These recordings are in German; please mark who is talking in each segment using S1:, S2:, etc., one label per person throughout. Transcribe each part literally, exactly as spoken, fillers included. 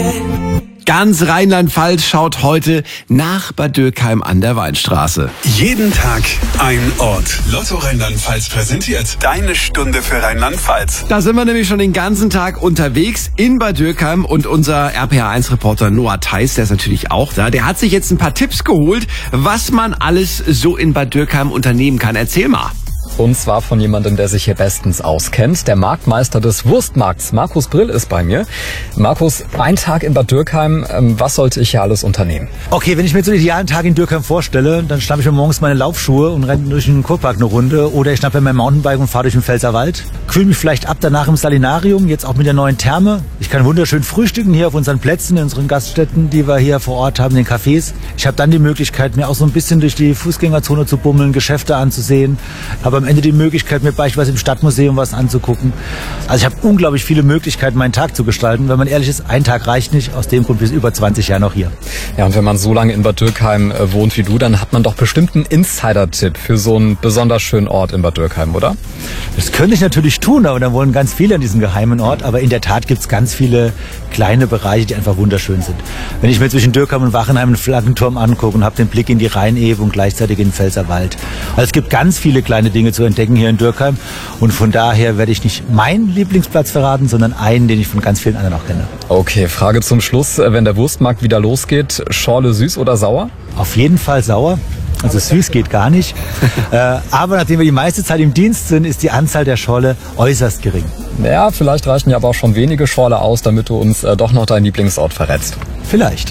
S1: Ganz Rheinland-Pfalz schaut heute nach Bad Dürkheim an der Weinstraße.
S2: Jeden Tag ein Ort. Lotto Rheinland-Pfalz präsentiert deine Stunde für Rheinland-Pfalz.
S1: Da sind wir nämlich schon den ganzen Tag unterwegs in Bad Dürkheim und unser R P R eins Reporter Noah Theis, der ist natürlich auch da. Der hat sich jetzt ein paar Tipps geholt, was man alles so in Bad Dürkheim unternehmen kann. Erzähl mal.
S3: Und zwar von jemandem, der sich hier bestens auskennt. Der Marktmeister des Wurstmarkts, Markus Brill, ist bei mir. Markus, ein Tag in Bad Dürkheim, was sollte ich hier alles unternehmen?
S4: Okay, wenn ich mir so den idealen Tag in Dürkheim vorstelle, dann schnappe ich mir morgens meine Laufschuhe und renne durch den Kurpark eine Runde. Oder ich schnappe mir mein Mountainbike und fahre durch den Pfälzerwald. Kühle mich vielleicht ab danach im Salinarium, jetzt auch mit der neuen Therme. Ich kann wunderschön frühstücken hier auf unseren Plätzen, in unseren Gaststätten, die wir hier vor Ort haben, den Cafés. Ich habe dann die Möglichkeit, mir auch so ein bisschen durch die Fußgängerzone zu bummeln, Geschäfte anzusehen. Aber am Ende die Möglichkeit, mir beispielsweise im Stadtmuseum was anzugucken. Also ich habe unglaublich viele Möglichkeiten, meinen Tag zu gestalten. Wenn man ehrlich ist, ein Tag reicht nicht. Aus dem Grund bin ich über zwanzig Jahre noch hier.
S3: Ja, und wenn man so lange in Bad Dürkheim äh, wohnt wie du, dann hat man doch bestimmt einen Insider-Tipp für so einen besonders schönen Ort in Bad Dürkheim, oder?
S4: Das könnte ich natürlich tun, aber dann wollen ganz viele an diesem geheimen Ort. Aber in der Tat gibt es ganz viele kleine Bereiche, die einfach wunderschön sind. Wenn ich mir zwischen Dürkheim und Wachenheim einen Flaggenturm angucke und habe den Blick in die Rheinewe und gleichzeitig in den Pfälzerwald. Also es gibt ganz viele kleine Dinge zu entdecken hier in Dürkheim und von daher werde ich nicht meinen Lieblingsplatz verraten, sondern einen, den ich von ganz vielen anderen auch kenne.
S3: Okay, Frage zum Schluss. Wenn der Wurstmarkt wieder losgeht, Schorle süß oder sauer?
S4: Auf jeden Fall sauer. Also süß geht gar nicht. äh, aber nachdem wir die meiste Zeit im Dienst sind, ist die Anzahl der Schorle äußerst gering.
S3: Ja, vielleicht reichen ja aber auch schon wenige Schorle aus, damit du uns äh, doch noch deinen Lieblingsort verrätst.
S4: Vielleicht.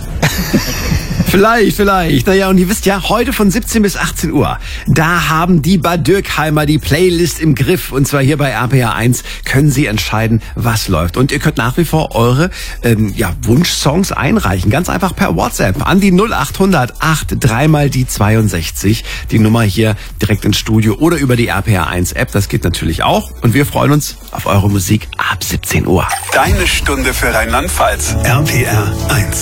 S1: Vielleicht, vielleicht. Naja, und ihr wisst ja, heute von siebzehn bis achtzehn Uhr, da haben die Bad Dürkheimer die Playlist im Griff. Und zwar hier bei R P R eins können sie entscheiden, was läuft. Und ihr könnt nach wie vor eure ähm, ja, Wunschsongs einreichen. Ganz einfach per WhatsApp an die null acht hundert acht dreimal die zweiundsechzig. Die Nummer hier direkt ins Studio oder über die R P R eins App. Das geht natürlich auch. Und wir freuen uns auf eure Musik ab siebzehn Uhr.
S2: Deine Stunde für Rheinland-Pfalz. R P R eins.